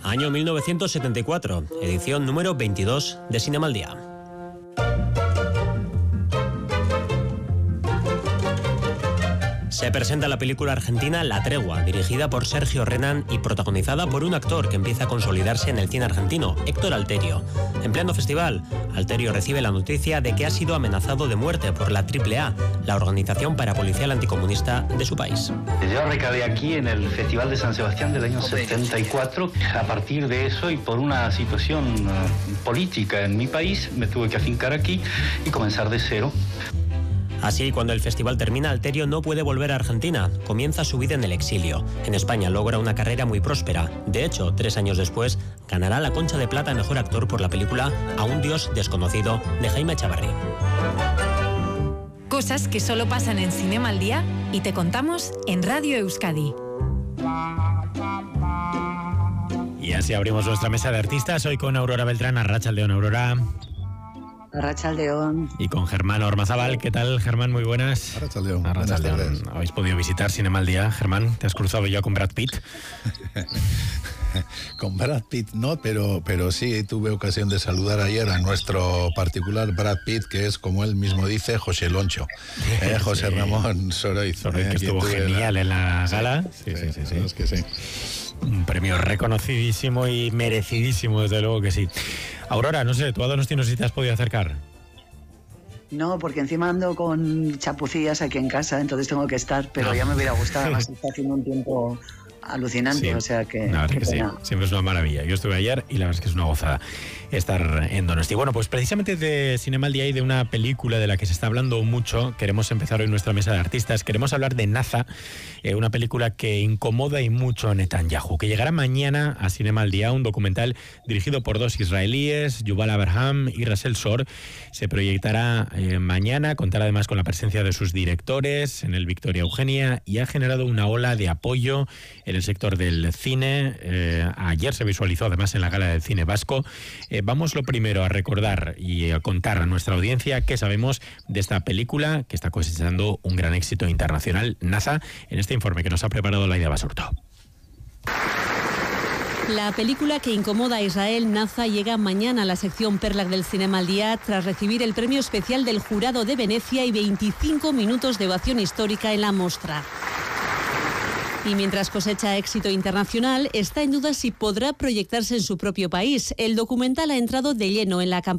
Año 1974, edición número 22 de Cinema al Día. Se presenta la película argentina La Tregua, dirigida por Sergio Renán y protagonizada por un actor que empieza a consolidarse en el cine argentino, Héctor Alterio. En pleno festival, Alterio recibe la noticia de que ha sido amenazado de muerte por la AAA, la organización parapolicial anticomunista de su país. Yo recabé aquí en el Festival de San Sebastián del año 74. A partir de eso y por una situación política en mi país, me tuve que afincar aquí y comenzar de cero. Así, cuando el festival termina, Alterio no puede volver a Argentina. Comienza su vida en el exilio. En España logra una carrera muy próspera. De hecho, 3 años después, ganará la Concha de Plata a Mejor Actor por la película A un Dios desconocido, de Jaime Echavarri. Cosas que solo pasan en Cinema al Día y te contamos en Radio Euskadi. Y así abrimos nuestra mesa de artistas. Hoy con Aurora Beltrán, Arratsaldeon, Aurora. Arratsaldeon. Y con Germán Ormazábal. ¿Qué tal, Germán? Muy buenas. Arratsaldeon. Arratsaldeon. ¿Habéis podido visitar Cinema al Día, Germán? ¿Te has cruzado ya con Brad Pitt? Con Brad Pitt no, pero sí tuve ocasión de saludar ayer a nuestro particular Brad Pitt, que es, como él mismo dice, José Loncho. José Ramón Soroiz. Que estuvo genial en la gala. Sí. Es que sí. Un premio reconocidísimo y merecidísimo, desde luego que sí. Aurora, no sé, ¿tú a Donostia si te has podido acercar? No, porque encima ando con chapucillas aquí en casa, entonces tengo que estar, pero ya me hubiera gustado, además está haciendo un tiempo alucinante, sí, o sea que... La verdad que sí, siempre es una maravilla. Yo estuve ayer y la verdad es que es una gozada estar en Donosti. Bueno, pues precisamente de Cinema al Día y de una película de la que se está hablando mucho, queremos empezar hoy nuestra mesa de artistas. Queremos hablar de Naza, una película que incomoda y mucho a Netanyahu, que llegará mañana a Cinema al Día, un documental dirigido por 2 israelíes, Yuval Abraham y Russell Shor. Se proyectará mañana, contará además con la presencia de sus directores en el Victoria Eugenia y ha generado una ola de apoyo en el sector del cine. Ayer se visualizó además en la Gala del Cine Vasco. Vamos lo primero a recordar y a contar a nuestra audiencia qué sabemos de esta película que está cosechando un gran éxito internacional, Naza, en este informe que nos ha preparado Laida Basurto. La película que incomoda a Israel, Naza, llega mañana a la sección Perlac del Cinema al Día tras recibir el premio especial del Jurado de Venecia y 25 minutos de ovación histórica en la Mostra. Y mientras cosecha éxito internacional, está en duda si podrá proyectarse en su propio país. El documental ha entrado de lleno en la campaña